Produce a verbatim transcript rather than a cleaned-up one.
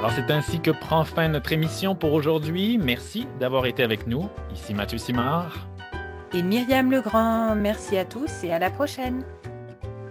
Alors, c'est ainsi que prend fin notre émission pour aujourd'hui. Merci d'avoir été avec nous. Ici Mathieu Simard. Et Myriam Legrand, merci à tous et à la prochaine.